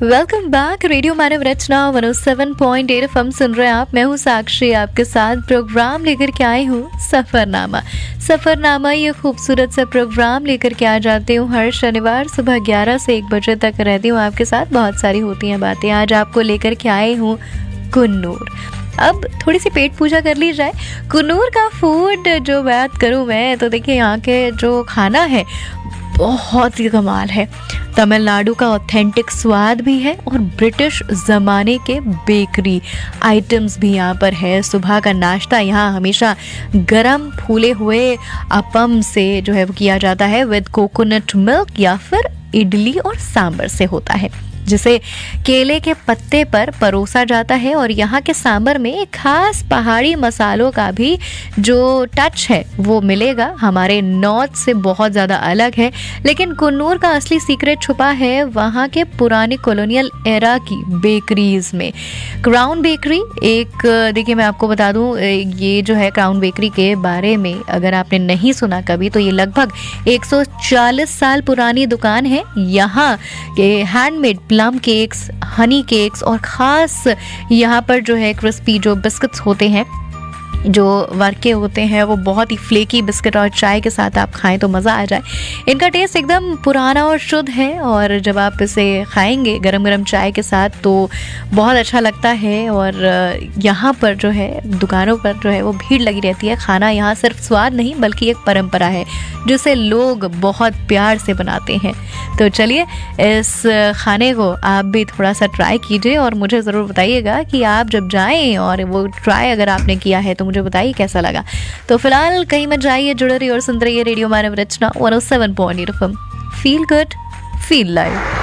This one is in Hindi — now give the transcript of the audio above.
Welcome back. रेडियो मानव रचना 107.8 एफएम सुन रहे हैं आप। मैं हूँ साक्षी, आपके साथ प्रोग्राम लेकर के आई हूँ सफरनामा। सफरनामा ये खूबसूरत सा प्रोग्राम लेकर के आ जाती हूँ हर शनिवार सुबह 11 से 1 बजे तक रहती हूँ आपके साथ। बहुत सारी होती हैं बातें। आज आपको लेकर के आई हूँ कुन्नूर। अब थोड़ी सी पेट पूजा कर ली जाए। कुन्नूर का फूड जो बात करूँ मैं तो देखिए, यहाँ के जो खाना है बहुत ही कमाल है। तमिलनाडु का ऑथेंटिक स्वाद भी है और ब्रिटिश ज़माने के बेकरी आइटम्स भी यहाँ पर है। सुबह का नाश्ता यहाँ हमेशा गरम फूले हुए अपम से जो है वो किया जाता है विद कोकोनट मिल्क या फिर इडली और सांभर से होता है, जिसे केले के पत्ते पर परोसा जाता है। और यहाँ के सांभर में एक खास पहाड़ी मसालों का भी जो टच है वो मिलेगा। हमारे नॉर्थ से बहुत ज़्यादा अलग है, लेकिन कुन्नूर का असली सीक्रेट छुपा है वहाँ के पुराने कॉलोनियल एरा की बेकरीज में। क्राउन बेकरी एक, देखिए मैं आपको बता दूँ, ये जो है क्राउन बेकरी के बारे में अगर आपने नहीं सुना कभी तो ये लगभग 140 साल पुरानी दुकान है। यहाँ के handmade plum cakes, Honey cakes और ख़ास यहाँ पर जो है क्रिस्पी जो बिस्किट्स होते हैं, जो वर्के होते हैं, वो बहुत ही फ्लेकी बिस्किट और चाय के साथ आप खाएं तो मज़ा आ जाए। इनका टेस्ट एकदम पुराना और शुद्ध है और जब आप इसे खाएंगे गरम गरम चाय के साथ तो बहुत अच्छा लगता है। और यहाँ पर जो है दुकानों पर जो है वो भीड़ लगी रहती है। खाना यहाँ सिर्फ स्वाद नहीं बल्कि एक परंपरा है जिसे लोग बहुत प्यार से बनाते हैं। तो चलिए इस खाने को आप भी थोड़ा सा ट्राई कीजिए और मुझे ज़रूर बताइएगा कि आप जब जाएं और वो ट्राई अगर आपने किया है तो मुझे बताइए कैसा लगा। तो फिलहाल कहीं मत जाइए, जुड़े रहिए और सुनते रहिए रेडियो मानव रचना 107.8 FM. Feel good, feel live.